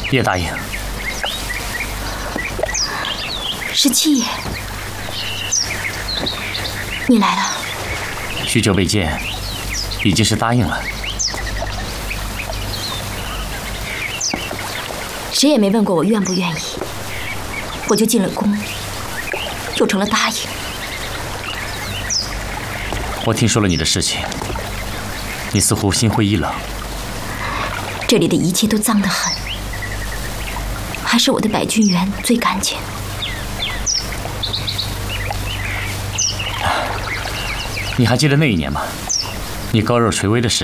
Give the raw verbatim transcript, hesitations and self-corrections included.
也答应。 十七爷，你来了。 许久未见，已经是答应了。 谁也没问过我愿不愿意，我就进了宫，就成了答应。 我听说了你的事情，你似乎心灰意冷。 这里的一切都脏得很，还是我的百君园最干净。 你还记得那一年吗？你高热垂危的事。